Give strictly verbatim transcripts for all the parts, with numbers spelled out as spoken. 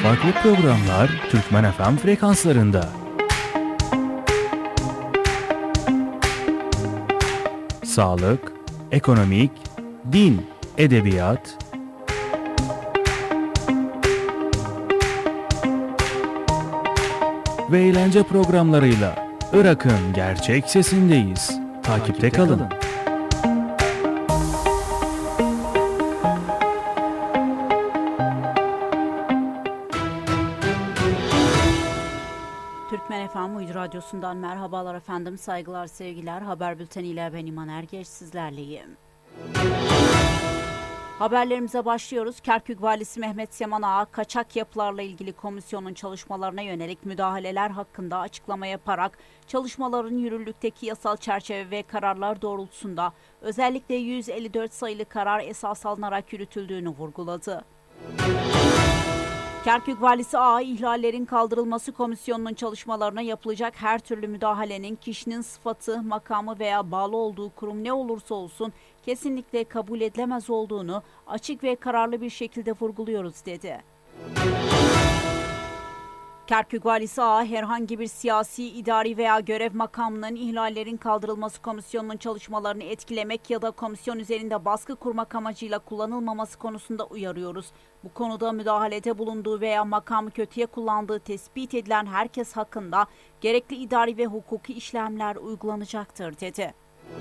Farklı programlar Türkmen F M frekanslarında. Sağlık, ekonomik, din, edebiyat, ve eğlence programlarıyla Irak'ın gerçek sesindeyiz. Takipte kalın. Türkmen F M Uydu Radyosu'ndan merhabalar efendim, saygılar, sevgiler. Haber bülteniyle ben İman Ergeç sizlerleyim. Haberlerimize başlıyoruz. Kerkük Valisi Mehmet Seman Ağa, kaçak yapılarla ilgili komisyonun çalışmalarına yönelik müdahaleler hakkında açıklama yaparak çalışmaların yürürlükteki yasal çerçeve ve kararlar doğrultusunda özellikle yüz elli dört sayılı karar esas alınarak yürütüldüğünü vurguladı. Kerkük Valisi Ağa, ihlallerin kaldırılması komisyonunun çalışmalarına yapılacak her türlü müdahalenin kişinin sıfatı, makamı veya bağlı olduğu kurum ne olursa olsun kesinlikle kabul edilemez olduğunu açık ve kararlı bir şekilde vurguluyoruz dedi. Kerkük Valisi Ağa, herhangi bir siyasi, idari veya görev makamının ihlallerin kaldırılması komisyonunun çalışmalarını etkilemek ya da komisyon üzerinde baskı kurmak amacıyla kullanılmaması konusunda uyarıyoruz. Bu konuda müdahalede bulunduğu veya makamı kötüye kullandığı tespit edilen herkes hakkında gerekli idari ve hukuki işlemler uygulanacaktır dedi.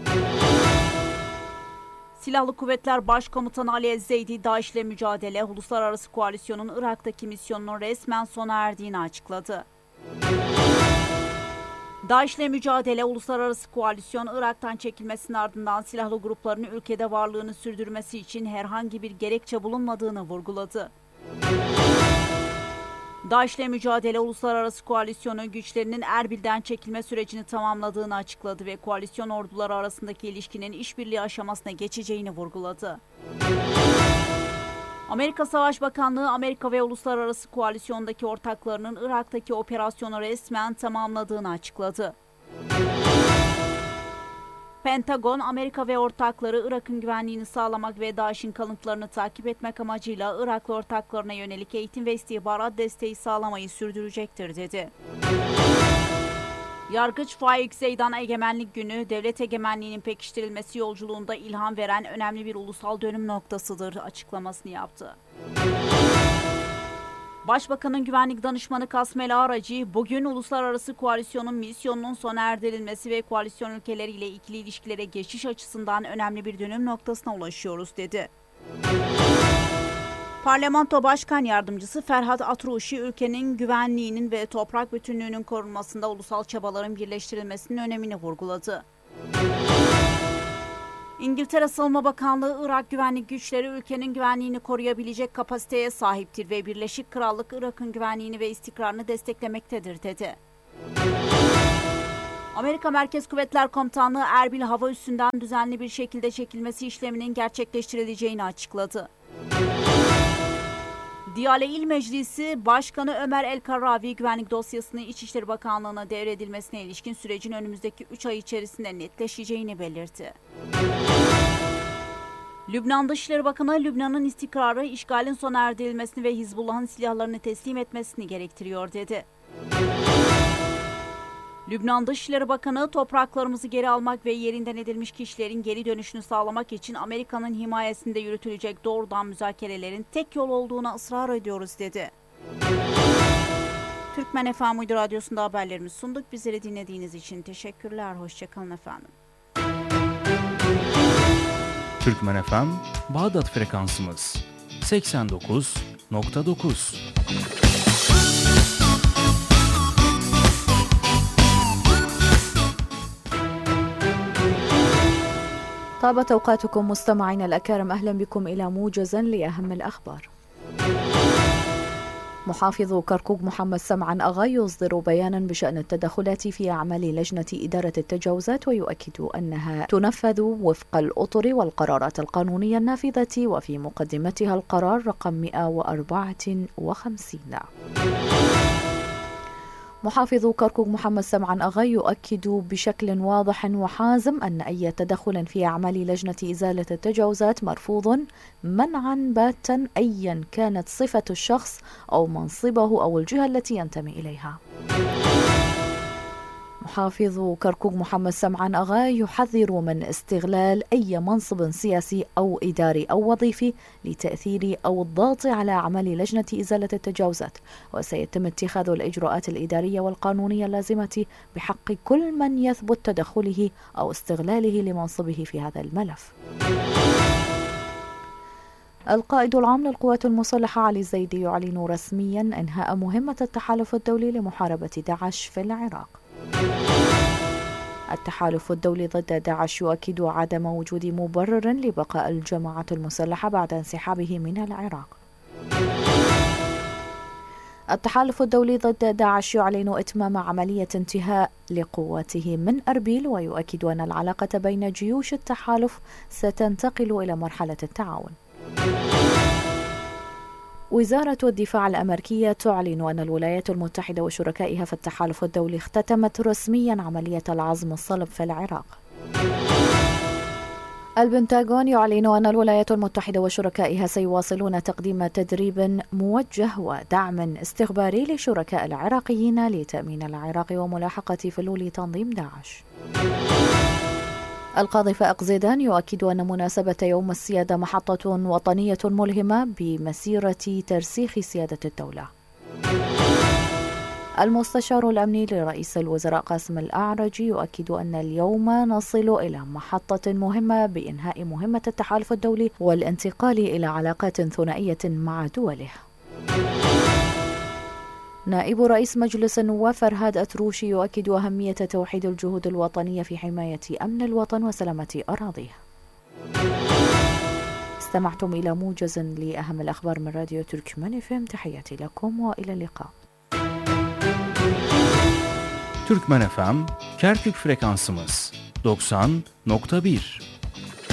Silahlı Kuvvetler Başkomutanı Ali Ezzeydi, DAEŞ'le mücadele Uluslararası Koalisyon'un Irak'taki misyonunun resmen sona erdiğini açıkladı. DAEŞ'le mücadele Uluslararası Koalisyon, Irak'tan çekilmesinin ardından silahlı grupların ülkede varlığını sürdürmesi için herhangi bir gerekçe bulunmadığını vurguladı. DAEŞ'le mücadele Uluslararası Koalisyonu güçlerinin Erbil'den çekilme sürecini tamamladığını açıkladı ve koalisyon orduları arasındaki ilişkinin işbirliği aşamasına geçeceğini vurguladı. Amerika Savaş Bakanlığı, Amerika ve Uluslararası Koalisyon'daki ortaklarının Irak'taki operasyonu resmen tamamladığını açıkladı. Pentagon, Amerika ve ortakları Irak'ın güvenliğini sağlamak ve DAEŞ'in kalıntılarını takip etmek amacıyla Iraklı ortaklarına yönelik eğitim ve istihbarat desteği sağlamayı sürdürecektir dedi. Yargıç Faik Zeydan, egemenlik günü, devlet egemenliğinin pekiştirilmesi yolculuğunda ilham veren önemli bir ulusal dönüm noktasıdır açıklamasını yaptı. Başbakanın güvenlik danışmanı Kasmel Aracı, bugün Uluslararası Koalisyon'un misyonunun sona erdirilmesi ve koalisyon ülkeleriyle ikili ilişkilere geçiş açısından önemli bir dönüm noktasına ulaşıyoruz dedi. Parlamento Başkan Yardımcısı Ferhat Atruşi, ülkenin güvenliğinin ve toprak bütünlüğünün korunmasında ulusal çabaların birleştirilmesinin önemini vurguladı. İngiltere Savunma Bakanlığı, Irak güvenlik güçleri ülkenin güvenliğini koruyabilecek kapasiteye sahiptir ve Birleşik Krallık Irak'ın güvenliğini ve istikrarını desteklemektedir dedi. Amerika Merkez Kuvvetler Komutanlığı, Erbil hava üssünden düzenli bir şekilde çekilmesi işleminin gerçekleştirileceğini açıkladı. Diyale İl Meclisi Başkanı Ömer El-Karravi, güvenlik dosyasını İçişleri Bakanlığı'na devredilmesine ilişkin sürecin önümüzdeki üç ay içerisinde netleşeceğini belirtti. Lübnan Dışişleri Bakanı, Lübnan'ın istikrarı, işgalin sona erdirilmesini ve Hizbullah'ın silahlarını teslim etmesini gerektiriyor dedi. Lübnan Dışişleri Bakanı, topraklarımızı geri almak ve yerinden edilmiş kişilerin geri dönüşünü sağlamak için Amerika'nın himayesinde yürütülecek doğrudan müzakerelerin tek yol olduğuna ısrar ediyoruz dedi. Türkmen F M Uydu Radyosu'nda haberlerimizi sunduk. Bizleri dinlediğiniz için teşekkürler. Hoşçakalın efendim. Türkmen F M Bağdat frekansımız seksen dokuz nokta dokuz. طابت أوقاتكم مستمعينا الأكارم، أهلا بكم إلى موجز لأهم الأخبار. محافظ كركوك محمد سمعان أغا يصدر بيانا بشأن التدخلات في أعمال لجنة إدارة التجاوزات، ويؤكد أنها تنفذ وفق الأطر والقرارات القانونية النافذة، وفي مقدمتها القرار رقم مئة وأربعة وخمسين. محافظ كركوك محمد سمعان أغاي يؤكد بشكل واضح وحازم أن أي تدخل في أعمال لجنة إزالة التجاوزات مرفوض منعا باتا أيا كانت صفة الشخص أو منصبه أو الجهة التي ينتمي إليها. محافظ كركوك محمد سمعان أغاي يحذر من استغلال أي منصب سياسي أو إداري أو وظيفي لتأثير أو الضغط على أعمال لجنة إزالة التجاوزات، وسيتم اتخاذ الإجراءات الإدارية والقانونية اللازمة بحق كل من يثبت تدخله أو استغلاله لمنصبه في هذا الملف. القائد العام للقوات المسلحة علي الزيدي يعلن رسميا إنهاء مهمة التحالف الدولي لمحاربة داعش في العراق. التحالف الدولي ضد داعش يؤكد عدم وجود مبرر لبقاء الجماعة المسلحة بعد انسحابه من العراق. التحالف الدولي ضد داعش يعلن إتمام عملية انتهاء لقواته من أربيل، ويؤكد أن العلاقة بين جيوش التحالف ستنتقل إلى مرحلة التعاون. وزارة الدفاع الأمريكية تعلن أن الولايات المتحدة وشركائها في التحالف الدولي اختتمت رسميا عملية العزم الصلب في العراق. البنتاغون يعلن أن الولايات المتحدة وشركائها سيواصلون تقديم تدريب موجه ودعم استخباري لشركاء العراقيين لتأمين العراق وملاحقة فلول تنظيم داعش. القاضي فائق زيدان يؤكد أن مناسبة يوم السيادة محطة وطنية ملهمة بمسيرة ترسيخ سيادة الدولة. المستشار الأمني لرئيس الوزراء قاسم الأعرج يؤكد أن اليوم نصل إلى محطة مهمة بإنهاء مهمة التحالف الدولي والانتقال إلى علاقات ثنائية مع دوله. نائب رئيس مجلس النواب فرهاد أتروشي يؤكد أهمية توحيد الجهود الوطنية في حماية أمن الوطن وسلامة أراضيه. استمعتم إلى موجز لأهم الأخبار من راديو تركمان اف ام. تحياتي لكم وإلى اللقاء. Türkmen F M, Kerkük frekansımız doksan nokta bir.